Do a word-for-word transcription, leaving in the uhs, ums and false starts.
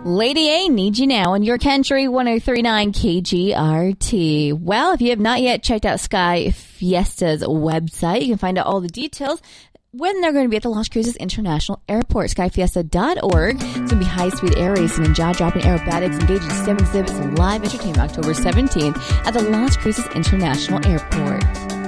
Lady A, Need You Now on your country, one oh three point nine K G R T. Well, if you have not yet checked out Sky Fiesta's website, you can find out all the details when they're going to be at the Las Cruces International Airport, sky fiesta dot org. It's going to be high-speed air racing and jaw-dropping aerobatics, engaging STEM exhibits, and live entertainment October seventeenth at the Las Cruces International Airport.